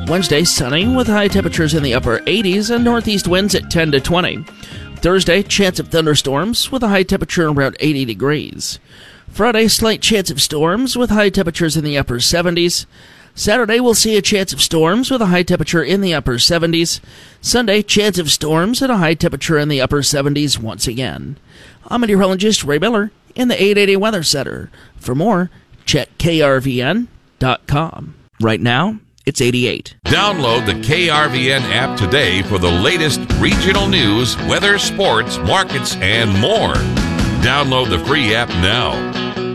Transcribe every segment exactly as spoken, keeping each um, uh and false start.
Wednesday, sunny with high temperatures in the upper eighties and northeast winds at ten to twenty. Thursday, chance of thunderstorms with a high temperature around eighty degrees. Friday, slight chance of storms with high temperatures in the upper seventies. Saturday, we'll see a chance of storms with a high temperature in the upper seventies. Sunday, chance of storms and a high temperature in the upper seventies once again. I'm meteorologist Ray Miller in the eight eighty Weather Center. For more, check K R V N dot com. Right now, it's eighty-eight. Download the K R V N app today for the latest regional news, weather, sports, markets, and more. Download the free app now.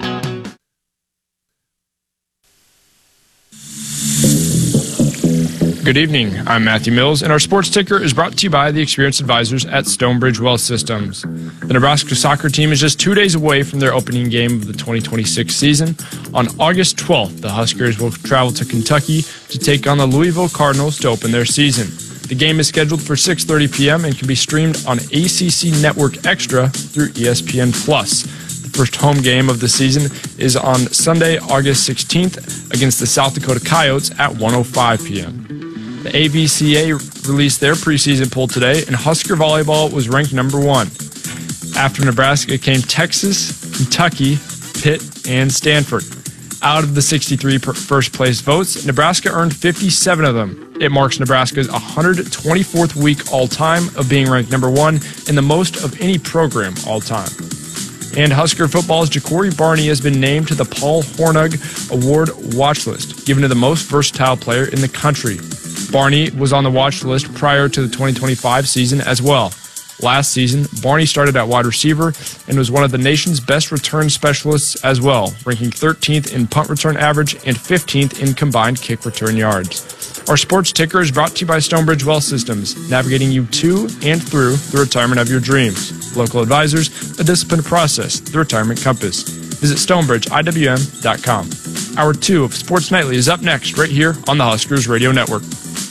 Good evening. I'm Matthew Mills, and our sports ticker is brought to you by the experienced advisors at Stonebridge Wealth Systems. The Nebraska soccer team is just two days away from their opening game of the twenty twenty-six season. On August twelfth, the Huskers will travel to Kentucky to take on the Louisville Cardinals to open their season. The game is scheduled for six thirty p.m. and can be streamed on A C C Network Extra through E S P N Plus. The first home game of the season is on Sunday, August sixteenth against the South Dakota Coyotes at one oh five p.m. The A B C A released their preseason poll today, and Husker volleyball was ranked number one. After Nebraska came Texas, Kentucky, Pitt, and Stanford. Out of the sixty-three first-place votes, Nebraska earned fifty-seven of them. It marks Nebraska's one hundred twenty-fourth week all-time of being ranked number one and the most of any program all-time. And Husker football's Ja'Cory Barney has been named to the Paul Hornung Award watch list, given to the most versatile player in the country. Barney was on the watch list prior to the twenty twenty-five season as well. Last season, Barney started at wide receiver and was one of the nation's best return specialists as well, ranking thirteenth in punt return average and fifteenth in combined kick return yards. Our sports ticker is brought to you by Stonebridge Wealth Systems, navigating you to and through the retirement of your dreams. Local advisors, a disciplined process, the Retirement Compass. Visit stonebridge I W M dot com. Hour two of Sports Nightly is up next right here on the Huskers Radio Network.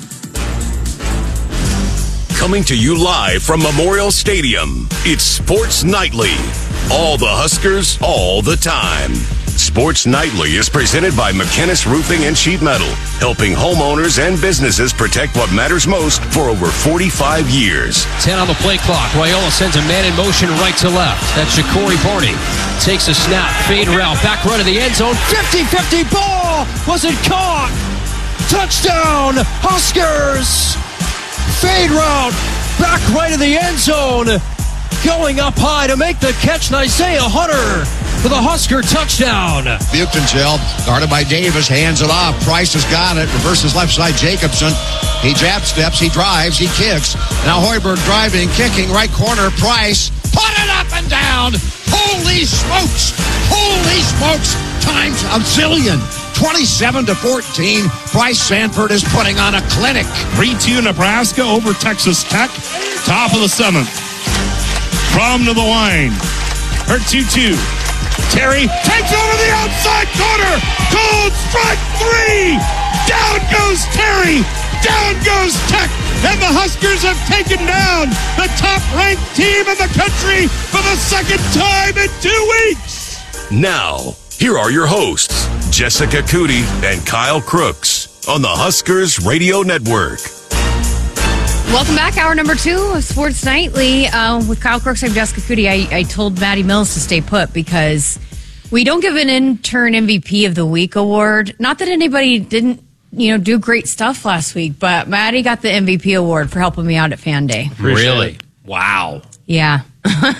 Coming to you live from Memorial Stadium, it's Sports Nightly. All the Huskers, all the time. Sports Nightly is presented by McKinnis Roofing and Sheet Metal, helping homeowners and businesses protect what matters most for over forty-five years. ten on the play clock. Loyola sends a man in motion right to left. That's Ja'Cory Barney. Takes a snap, fade route, back run of the end zone. fifty-fifty ball! Wasn't caught! Touchdown, Huskers! Fade route, back right of the end zone. Going up high to make the catch, Isaiah Hunter for the Husker touchdown. Buchtenfeld, guarded by Davis, hands it off. Price has got it, reverses left side Jacobson. He jab steps, he drives, he kicks. Now Hoiberg driving, kicking, right corner, Price. Put it up and down. Holy smokes, holy smokes, times a zillion. twenty-seven to fourteen. Bryce Sanford is putting on a clinic. three two Nebraska over Texas Tech. Top of the seventh. From to the line. Her two two. Terry takes over the outside corner. Cold strike three. Down goes Terry. Down goes Tech. And the Huskers have taken down the top-ranked team in the country for the second time in two weeks. Now, here are your hosts, Jessica Cootie and Kyle Crooks on the Huskers Radio Network. Welcome back. Hour number two of Sports Nightly. Uh, with Kyle Crooks, I'm Jessica Cootie. I, I told Maddie Mills to stay put because we don't give an intern M V P of the Week award. Not that anybody didn't, you know, do great stuff last week, but Maddie got the M V P award for helping me out at Fan Day. Really? Wow. Yeah. Wow.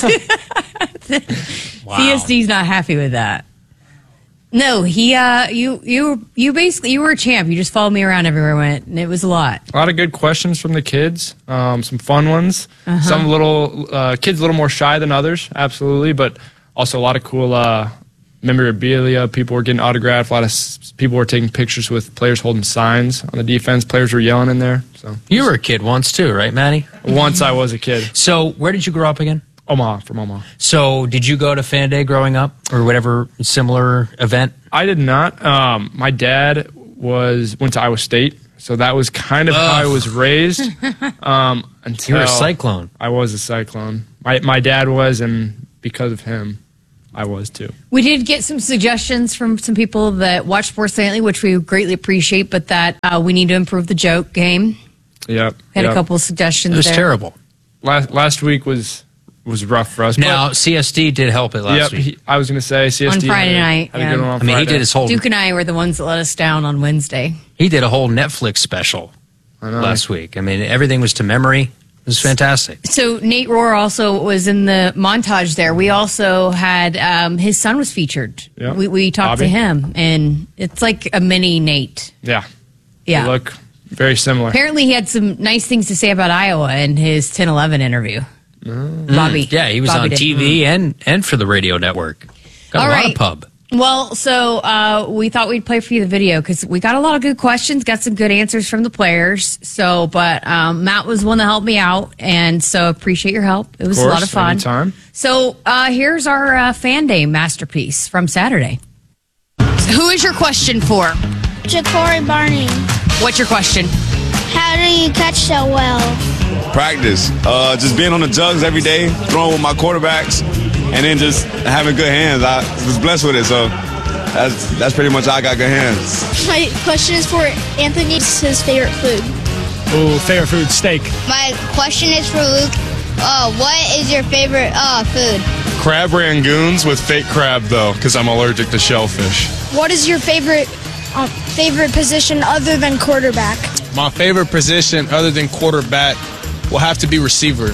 C S D's not happy with that. No, he, uh, you, you, you basically, you were a champ. You just followed me around everywhere I went, and it was a lot. A lot of good questions from the kids, um, some fun ones. Uh-huh. Some little, uh, kids a little more shy than others, absolutely, but also a lot of cool, uh, memorabilia. People were getting autographed. A lot of s- people were taking pictures with players holding signs on the defense. Players were yelling in there. So You were a kid once too, right, Maddie? Once I was a kid. So where did you grow up again? Omaha, from Omaha. So did you go to Fan Day growing up or whatever similar event? I did not. Um, my dad was went to Iowa State, so that was kind of Ugh. how I was raised. Um, until You were a Cyclone. I was a Cyclone. My my dad was, and because of him. I was too. We did get some suggestions from some people that watch Sports Nightly, which we greatly appreciate, but that uh, we need to improve the joke game. Yep. Had yep. a couple of suggestions It was there. terrible. Last last week was was rough for us. Now, but, C S D did help it last yep, week. He, I was going to say C S D On Friday had a, night, Had yeah. a good one on I mean, Friday. he did his whole Duke and I were the ones that let us down on Wednesday. he did a whole Netflix special last week. I mean, everything was to memory. It was fantastic. So Nate Rohr also was in the montage there. We also had um, his son was featured. Yeah. We, we talked Bobby. to him, and it's like a mini Nate. Yeah. Yeah. They look very similar. Apparently, he had some nice things to say about Iowa in his ten eleven interview. Bobby. Yeah, he was Bobby on did. T V and, and for the radio network. Got All a lot right. of pub. Well, so uh, we thought we'd play for you the video because we got a lot of good questions, got some good answers from the players. So, but um, Matt was one that helped me out, and so appreciate your help. It was Of course, a lot of fun. anytime. So uh, here's our uh, fan day masterpiece from Saturday. Who is your question for? Ja'Cory Barney. What's your question? How do you catch so well? Practice. Uh, just being on the jugs every day, throwing with my quarterbacks, and then just having good hands. I was blessed with it, so that's that's pretty much how I got good hands. My question is for Anthony. What's his favorite food? Ooh, favorite food, steak. My question is for Luke. Uh, what is your favorite uh, food? Crab rangoons with fake crab, though, because I'm allergic to shellfish. What is your favorite uh, favorite position other than quarterback? My favorite position other than quarterback will have to be receiver.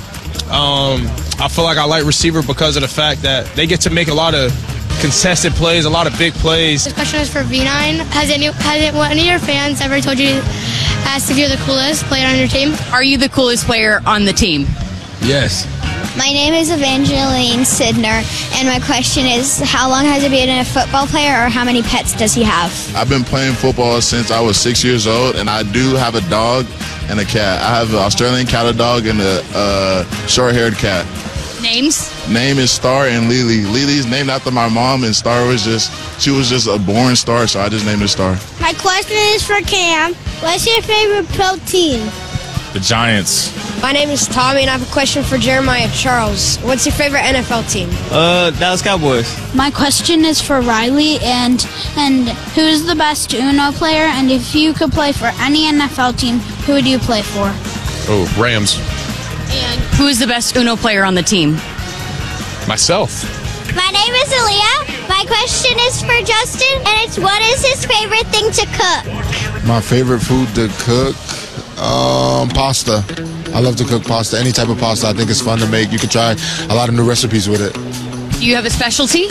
Um, I feel like I like receiver because of the fact that they get to make a lot of contested plays, a lot of big plays. This question is for V nine. Has any has any of your fans ever told you, asked if you're the coolest player on your team? Are you the coolest player on the team? Yes. My name is Evangeline Sidner, and my question is, how long has he been a football player, or how many pets does he have? I've been playing football since I was six years old, and I do have a dog and a cat. I have an Australian cattle dog and a uh, short-haired cat. Names? Name is Star and Lily. Lily's named after my mom, and Star was just, she was just a born star, so I just named her Star. My question is for Cam. What's your favorite pro team? The Giants. My name is Tommy, and I have a question for Jeremiah Charles. What's your favorite N F L team? Uh, Dallas Cowboys. My question is for Riley, and and who's the best Uno player? And if you could play for any N F L team, who would you play for? Oh, Rams. And Who is the best Uno player on the team? Myself. my name is Aaliyah. My question is for Justin, and it's what is his favorite thing to cook? My favorite food to cook, um, pasta. I love to cook pasta, any type of pasta. I think it's fun to make. You can try a lot of new recipes with it. Do you have a specialty?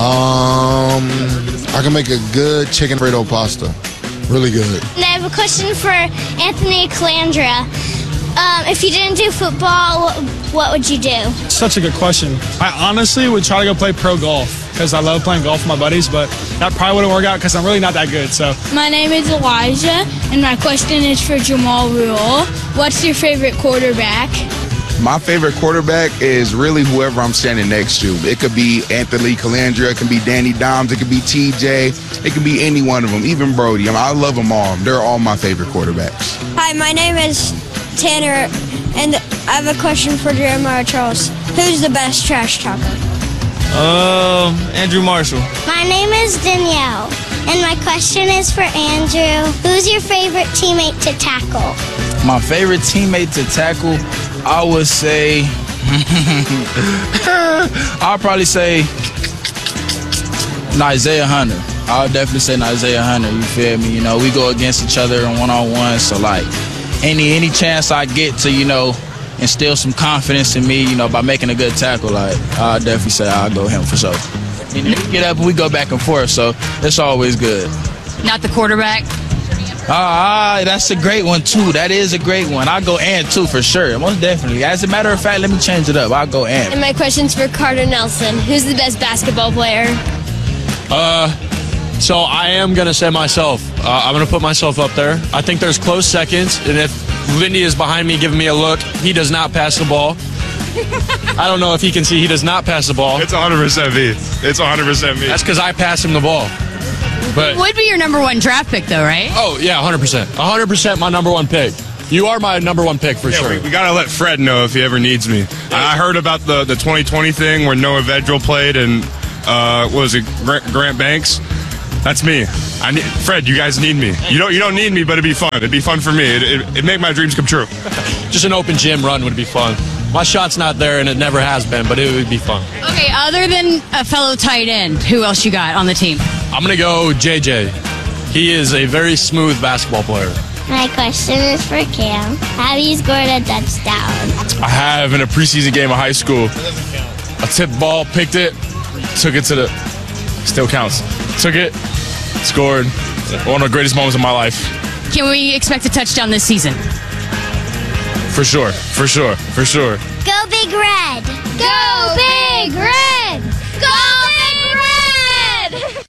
Um, I can make a good chicken Alfredo pasta. Really good. And I have a question for Anthony Calandra. Um, if you didn't do football, what, what would you do? Such a good question. I honestly would try to go play pro golf because I love playing golf with my buddies, but that probably wouldn't work out because I'm really not that good. So My name is Elijah, and my question is for Jamal Rule. What's your favorite quarterback? My favorite quarterback is really whoever I'm standing next to. It could be Anthony Calandra, it can be Danny Dimes, it could be T J, it can be any one of them, even Brody. I mean, I love them all. They're all my favorite quarterbacks. Hi, my name is Tanner, and I have a question for Jeremiah Charles. Who's the best trash talker? Um, Andrew Marshall. My name is Danielle, and my question is for Andrew. Who's your favorite teammate to tackle? My favorite teammate to tackle, I would say, I'll probably say Isaiah Hunter. I'll definitely say Isaiah Hunter. You feel me? You know, we go against each other in one-on-one, so like any any chance I get to, you know, instill some confidence in me, you know, by making a good tackle, like I'll definitely say I'll go him for sure. And we get up and we go back and forth, so it's always good. Not the quarterback? Ah, ah, that's a great one too. That is a great one. I'll go and too for sure. Most definitely. As a matter of fact, let me change it up. I'll go and. And my question's for Carter Nelson. Who's the best basketball player? Uh, so I am going to say myself. Uh, I'm going to put myself up there. I think there's close seconds, and if Lindy is behind me giving me a look, he does not pass the ball. I don't know if he can see he does not pass the ball. It's one hundred percent me. It's one hundred percent me. That's because I pass him the ball. But Would be your number one draft pick, though, right? oh, yeah, one hundred percent. one hundred percent my number one pick. You are my number one pick for Yeah, sure. we, we got to let Fred know if he ever needs me. I heard about the, the twenty twenty thing where Noah Vedral played, and Uh, what was it? Grant, Grant Banks. That's me. I need, Fred, you guys need me. You don't you don't need me, but it'd be fun. It'd be fun for me. It, it, it'd make my dreams come true. Just an open gym run would be fun. My shot's not there, and it never has been, but it would be fun. Okay, other than a fellow tight end, who else you got on the team? I'm going to go J J. He is a very smooth basketball player. My question is for Cam. Have you scored a touchdown? I have in a preseason game of high school. A tip ball, picked it, took it to the... Still counts. Took it, scored. One of the greatest moments of my life. Can we expect a touchdown this season? For sure, for sure, for sure. Go Big Red! Go Big Red! Go Big Red!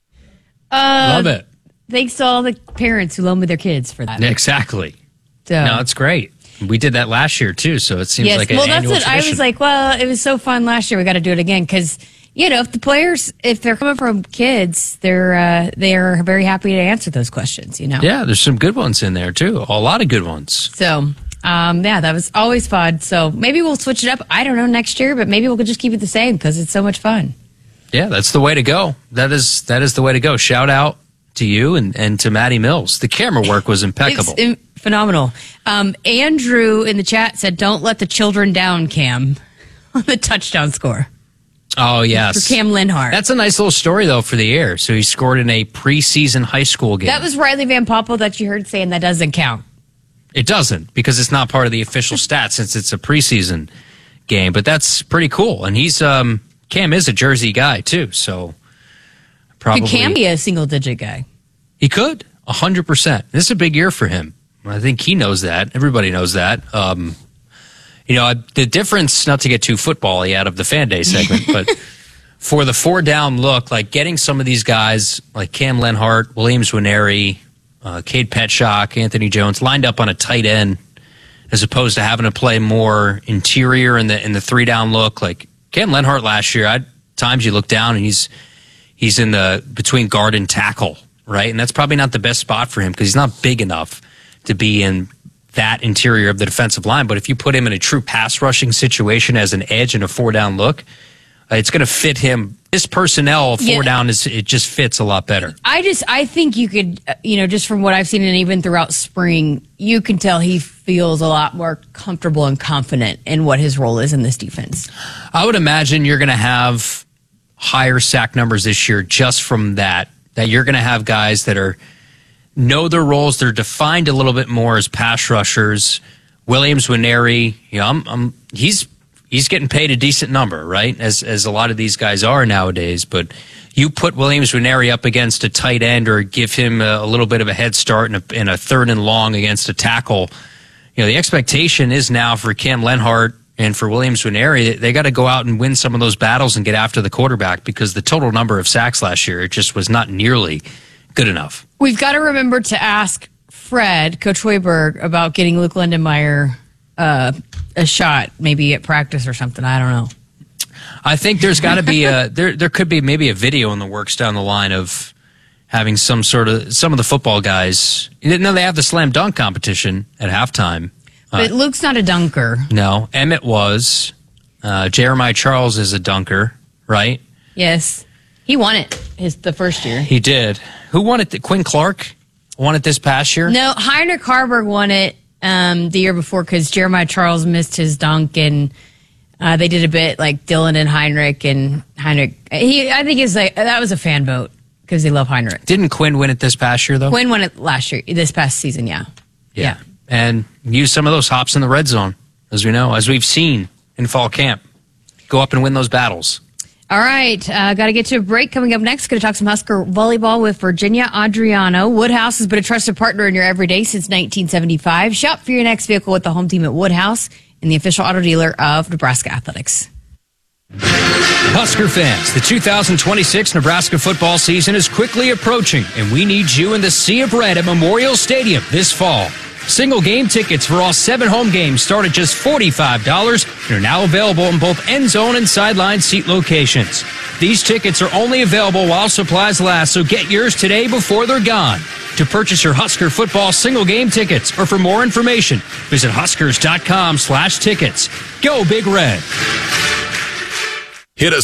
Uh, Love it. Thanks to all the parents who loan me their kids for that. Exactly. So, No, it's great. We did that last year, too, so it seems yes, like an well, that's annual what I tradition. was like. Well, it was so fun last year. We got to do it again because, you know, if the players, if they're coming from kids, they're uh, they are very happy to answer those questions. You know. Yeah, there's some good ones in there, too. A lot of good ones. So, um, yeah, that was always fun. So maybe we'll switch it up. I don't know next year, but maybe we'll just keep it the same because it's so much fun. Yeah, that's the way to go. That is that is the way to go. Shout out to you and, and to Maddie Mills. The camera work was impeccable. It's in, phenomenal. Um, Andrew in the chat said, "Don't let the children down, Cam." On the touchdown score. Oh, yes. For Cam Linhart. That's a nice little story, though, for the air. So he scored in a preseason high school game. That was Riley Van Poppel that you heard saying that doesn't count. It doesn't, because it's not part of the official stats since it's a preseason game. But that's pretty cool. And he's, um, Cam is a Jersey guy, too. So probably. Could Cam be a single digit guy? He could, one hundred percent. This is a big year for him. I think he knows that. Everybody knows that. Um, you know, the difference, not to get too football-y out of the Fan Day segment, but for the four-down look, like getting some of these guys like Cam Lenhart, Williams Nwaneri, uh, Cade Petschok, Anthony Jones, lined up on a tight end as opposed to having to play more interior in the in the three-down look. Like Cam Lenhart last year, at times you look down and he's he's in the between guard and tackle, right? And that's probably not the best spot for him because he's not big enough to be in that interior of the defensive line. But if you put him in a true pass rushing situation as an edge in a four down look, uh, it's going to fit him. This personnel four Yeah. down is it just fits a lot better. I just, I think you could, uh, you know, just from what I've seen and even throughout spring, you can tell he feels a lot more comfortable and confident in what his role is in this defense. I would imagine you're going to have higher sack numbers this year just from that, that you're going to have guys that are know their roles. They're defined a little bit more as pass rushers. Williams Nwaneri, you know, I'm, I'm, he's he's getting paid a decent number, right? As as a lot of these guys are nowadays. But you put Williams Nwaneri up against a tight end or give him a, a little bit of a head start in a, in a third and long against a tackle. You know, the expectation is now for Cam Lenhart and for Williams Nwaneri, they got to go out and win some of those battles and get after the quarterback because the total number of sacks last year, it just was not nearly good enough. We've got to remember to ask Fred, Coach Hoiberg, about getting Luke Lindenmeyer uh, a shot, maybe at practice or something. I don't know. I think there's got to be a there. There could be maybe a video in the works down the line of having some sort of some of the football guys. You know, they have the slam dunk competition at halftime. But Uh, Luke's not a dunker. no, Emmett was. Uh, Jeremiah Charles is a dunker, right? Yes. He won it his the first year. He did. Who won it? Quinn Clark won it this past year. No, Heinrich Harburg won it um, the year before because Jeremiah Charles missed his dunk, and uh, they did a bit like Dylan and Heinrich, and Heinrich. He, I think, is like that was a fan vote because they love Heinrich. Didn't Quinn win it this past year though? Quinn won it last year, this past season. Yeah, Yeah. And use some of those hops in the red zone, as we know, as we've seen in fall camp. Go up and win those battles. All right, uh, got to get to a break. Coming up next, going to talk some Husker volleyball with Virginia Adriano. Woodhouse has been a trusted partner in your everyday since nineteen seventy-five. Shop for your next vehicle with the home team at Woodhouse and the official auto dealer of Nebraska Athletics. Husker fans, the two thousand twenty-six Nebraska football season is quickly approaching, and we need you in the Sea of Red at Memorial Stadium this fall. Single game tickets for all seven home games start at just forty-five dollars and are now available in both end zone and sideline seat locations. These tickets are only available while supplies last, so get yours today before they're gone. To purchase your Husker football single game tickets or for more information, visit huskers.com slash tickets. Go Big Red. Hit us.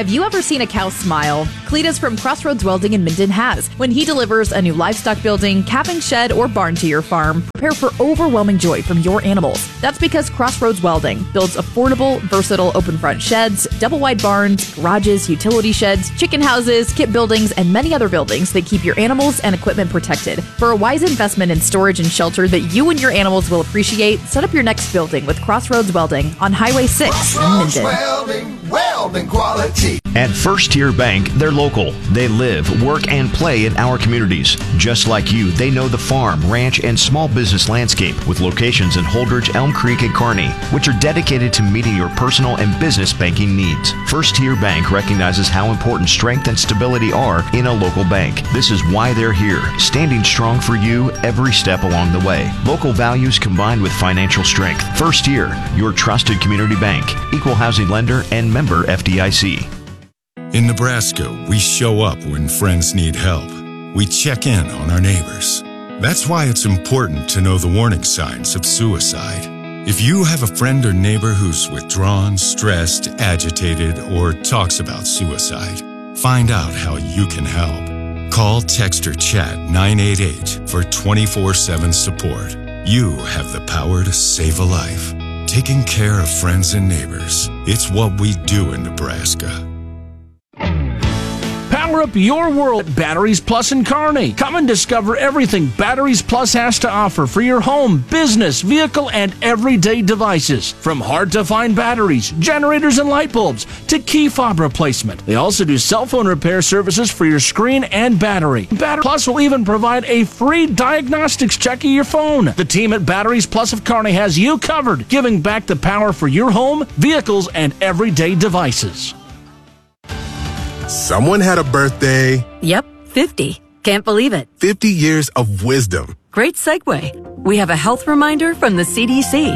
Have you ever seen a cow smile? Cletus from Crossroads Welding in Minden has. When he delivers a new livestock building, calving shed, or barn to your farm, prepare for overwhelming joy from your animals. That's because Crossroads Welding builds affordable, versatile open front sheds, double wide barns, garages, utility sheds, chicken houses, kit buildings, and many other buildings that keep your animals and equipment protected. For a wise investment in storage and shelter that you and your animals will appreciate, set up your next building with Crossroads Welding on Highway six in Minden. Welding, welding quality. At First Tier Bank, they're local. They live, work, and play in our communities. Just like you, they know the farm, ranch, and small business landscape with locations in Holdridge, Elm Creek, and Kearney, which are dedicated to meeting your personal and business banking needs. First Tier Bank recognizes how important strength and stability are in a local bank. This is why they're here, standing strong for you every step along the way. Local values combined with financial strength. First Tier, your trusted community bank, equal housing lender, and member F D I C. In Nebraska, we show up when friends need help. We check in on our neighbors. That's why it's important to know the warning signs of suicide. If you have a friend or neighbor who's withdrawn, stressed, agitated, or talks about suicide, find out how you can help. Call, text, or chat nine eight eight for twenty-four seven support. You have the power to save a life. Taking care of friends and neighbors. It's what we do in Nebraska. Power up your world at Batteries Plus in Kearney. Come and discover everything Batteries Plus has to offer for your home, business, vehicle, and everyday devices. From hard-to-find batteries, generators, and light bulbs to key fob replacement. They also do cell phone repair services for your screen and battery. Batteries Plus will even provide a free diagnostics check of your phone. The team at Batteries Plus of Kearney has you covered, giving back the power for your home, vehicles, and everyday devices. Someone had a birthday. Yep, fifty. Can't believe it. fifty years of wisdom. Great segue. We have a health reminder from the C D C.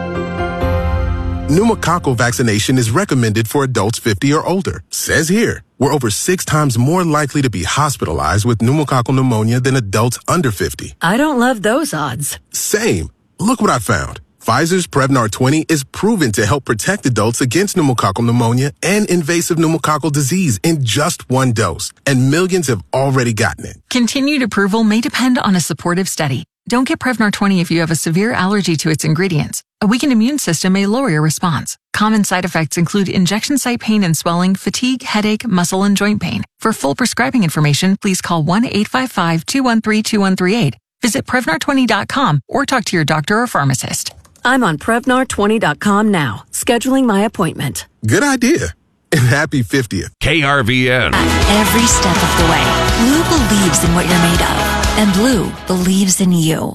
Pneumococcal vaccination is recommended for adults fifty or older. Says here, we're over six times more likely to be hospitalized with pneumococcal pneumonia than adults under fifty. I don't love those odds. Same. Look what I found. Pfizer's Prevnar twenty is proven to help protect adults against pneumococcal pneumonia and invasive pneumococcal disease in just one dose, and millions have already gotten it. Continued approval may depend on a supportive study. Don't get Prevnar twenty if you have a severe allergy to its ingredients. A weakened immune system may lower your response. Common side effects include injection site pain and swelling, fatigue, headache, muscle, and joint pain. For full prescribing information, please call one eight five five, two one three, two one three eight. Visit Prevnar twenty dot com or talk to your doctor or pharmacist. I'm on Prevnar twenty dot com now, scheduling my appointment. Good idea. And happy fiftieth. K R V N. Every step of the way, Blue believes in what you're made of, and Blue believes in you.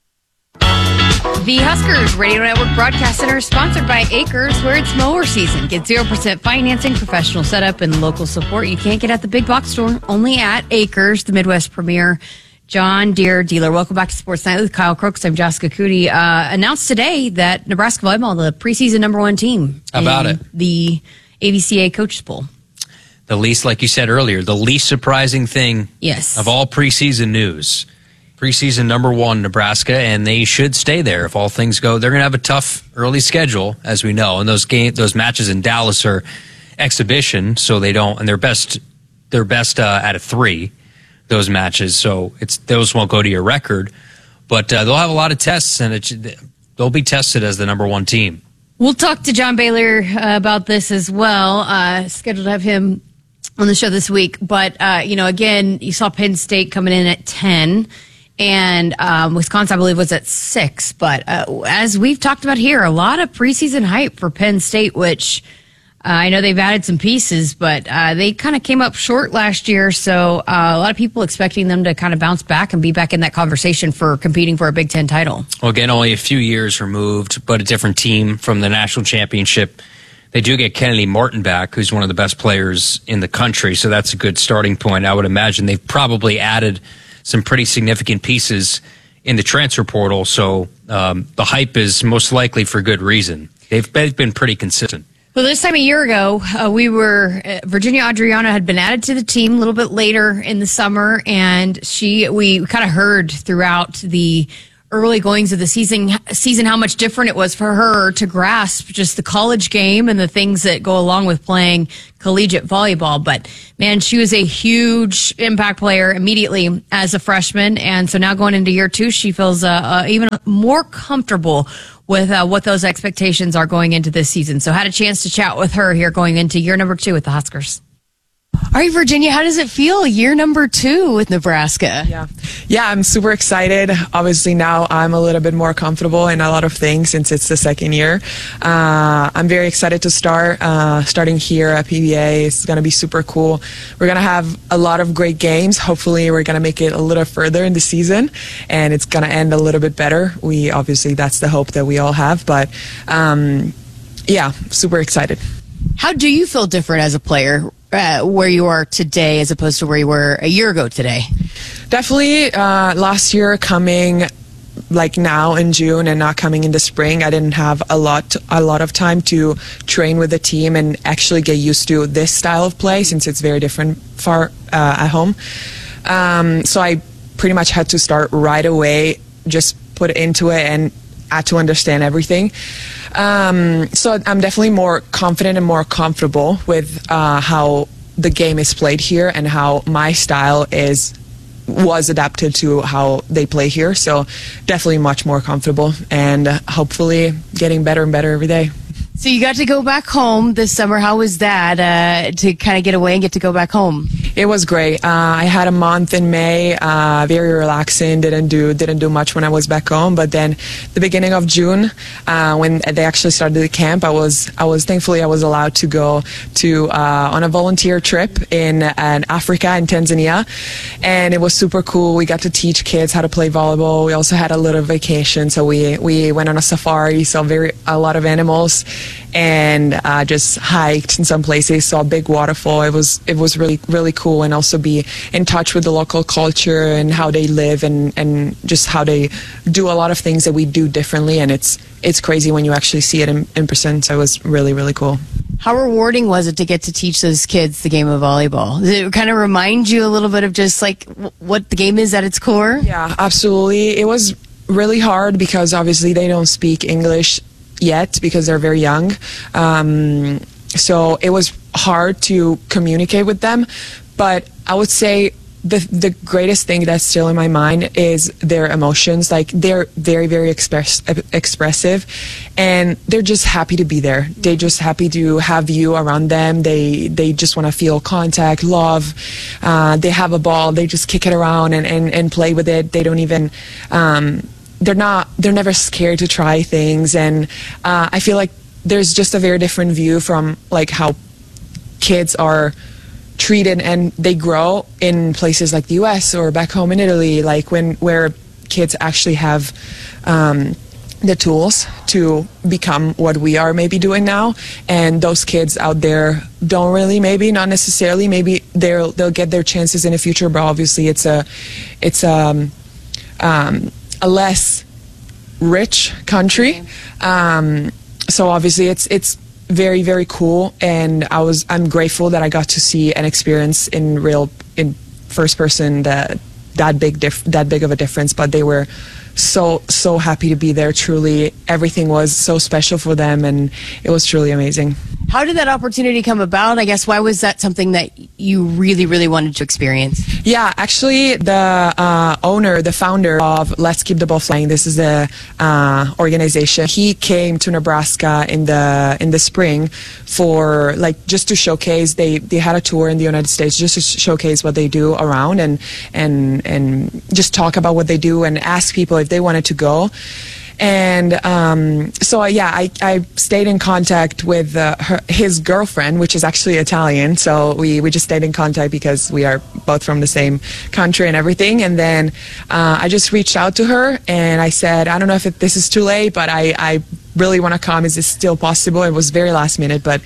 The Huskers Radio Network Broadcast Center is sponsored by Acres, where it's mower season. Get zero percent financing, professional setup, and local support you can't get at the big box store. Only at Acres, the Midwest premier John Deere dealer. Welcome back to Sports Night with Kyle Crooks. I'm Jessica Cootie. Uh, announced today that Nebraska volleyball, the preseason number one team. How about it? The A B C A Coaches Poll. The least, like you said earlier, the least surprising thing yes. of all preseason news. Preseason number one, Nebraska, and they should stay there if all things go. They're going to have a tough early schedule, as we know, and those game, those matches in Dallas are exhibition, so they don't, and they're best, they're best uh, out of three. Those matches, so it's those won't go to your record, but uh, they'll have a lot of tests, and it, they'll be tested as the number one team. We'll talk to John Baylor uh, about this as well. Uh, scheduled to have him on the show this week, but uh, you know, again, you saw Penn State coming in at ten, and um, Wisconsin, I believe, was at six. But uh, as we've talked about here, a lot of preseason hype for Penn State, which. Uh, I know they've added some pieces, but uh, they kind of came up short last year, so uh, a lot of people expecting them to kind of bounce back and be back in that conversation for competing for a Big Ten title. Well, again, only a few years removed, but a different team from the national championship. They do get Kennedy Martin back, who's one of the best players in the country, so that's a good starting point. I would imagine they've probably added some pretty significant pieces in the transfer portal, so um, the hype is most likely for good reason. They've, they've been pretty consistent. Well, this time a year ago, uh, we were uh, Virginia Adriana had been added to the team a little bit later in the summer, and she we kind of heard throughout the early goings of the season, season, how much different it was for her to grasp just the college game and the things that go along with playing collegiate volleyball. But man, she was a huge impact player immediately as a freshman. And so now going into year two, she feels uh, uh, even more comfortable with uh, what those expectations are going into this season. So had a chance to chat with her here going into year number two with the Huskers. All right, Virginia, how does it feel year number two with Nebraska? Yeah, yeah, I'm super excited. Obviously, now I'm a little bit more comfortable in a lot of things since it's the second year. Uh, I'm very excited to start. Uh, starting here at P B A, it's going to be super cool. We're going to have a lot of great games. Hopefully, we're going to make it a little further in the season, and it's going to end a little bit better. We obviously, that's the hope that we all have, but um, yeah, super excited. How do you feel different as a player? Uh, where you are today as opposed to where you were a year ago today? Definitely uh, last year coming like now in June and not coming in the spring, I didn't have a lot a lot of time to train with the team and actually get used to this style of play since it's very different far uh, at home. Um, so I pretty much had to start right away, just put into it and had to understand everything. Um, so I'm definitely more confident and more comfortable with uh, how the game is played here and how my style is was adapted to how they play here. So definitely much more comfortable and hopefully getting better and better every day. So you got to go back home this summer. How was that uh, to kind of get away and get to go back home? It was great. Uh, I had a month in May, uh, very relaxing. Didn't do didn't do much when I was back home. But then, the beginning of June, uh, when they actually started the camp, I was I was thankfully I was allowed to go to uh, on a volunteer trip in, in Africa in Tanzania, and it was super cool. We got to teach kids how to play volleyball. We also had a little vacation, so we we went on a safari, saw very a lot of animals, and uh, just hiked in some places, saw a big waterfall. It was it was really really cool, and also be in touch with the local culture and how they live and, and just how they do a lot of things that we do differently. And it's it's crazy when you actually see it in, in person. So it was really really cool. How rewarding was it to get to teach those kids the game of volleyball? Did it kind of remind you a little bit of just like w- what the game is at its core? Yeah, absolutely. It was really hard because obviously they don't speak English yet because they're very young. Um, so it was hard to communicate with them. But I would say the the greatest thing that's still in my mind is their emotions. Like they're very, very express, expressive, and they're just happy to be there. They're just happy to have you around them. They they just want to feel contact, love. Uh, they have a ball. They just kick it around and, and, and play with it. They don't even... Um, they're not... They're never scared to try things. And uh, I feel like there's just a very different view from like how kids are treated and they grow in places like the U S or back home in Italy, like when where kids actually have um, the tools to become what we are maybe doing now, and those kids out there don't really, maybe not necessarily, maybe they'll they'll get their chances in the future, but obviously it's a it's um, um, a less rich country, um, so obviously it's it's. very very cool, and I was I'm grateful that I got to see and experience in real in first person that that big dif- that big of a difference. But they were so so happy to be there. Truly, everything was so special for them, and it was truly amazing. How did that opportunity come about? I guess why was that something that you really really wanted to experience? Yeah, actually, the uh, owner, the founder of Let's Keep the Ball Flying, this is the uh, organization. He came to Nebraska in the in the spring for like just to showcase. They they had a tour in the United States just to showcase what they do around and and and just talk about what they do and ask people if they wanted to go. And um, so, uh, yeah, I, I stayed in contact with uh, her, his girlfriend, which is actually Italian. So we, we just stayed in contact because we are both from the same country and everything. And then uh, I just reached out to her and I said, I don't know if it, this is too late, but I, I really want to come. Is this still possible? It was very last minute, but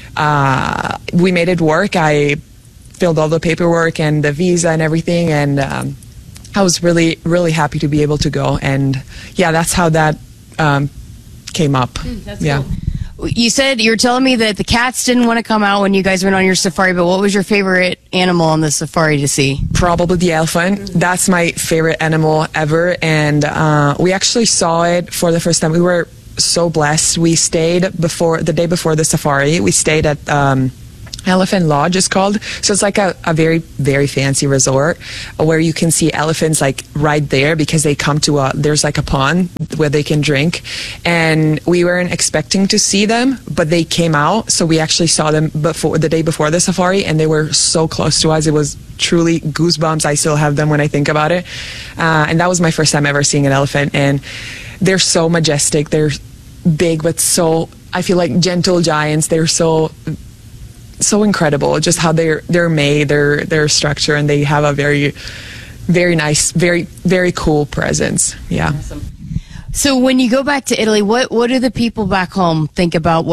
uh, we made it work. I filled all the paperwork and the visa and everything, and um, I was really, really happy to be able to go, and yeah, that's how that um, came up. Mm, that's yeah. cool. You said you were telling me that the cats didn't want to come out when you guys went on your safari, but what was your favorite animal on the safari to see? Probably the elephant. That's my favorite animal ever, and uh, we actually saw it for the first time. We were so blessed. We stayed before the day before the safari. We stayed at um, Elephant Lodge, it's called. So it's like a, a very, very fancy resort where you can see elephants like right there because they come to a, there's like a pond where they can drink. And we weren't expecting to see them, but they came out. So we actually saw them before the day before the safari, and they were so close to us. It was truly goosebumps. I still have them when I think about it. Uh, and that was my first time ever seeing an elephant. And they're so majestic. They're big, but so, I feel like gentle giants. They're so... so incredible, just how they're they're made, their their structure, and they have a very, very nice, very very cool presence. Yeah. Awesome. So when you go back to Italy, what what do the people back home think about?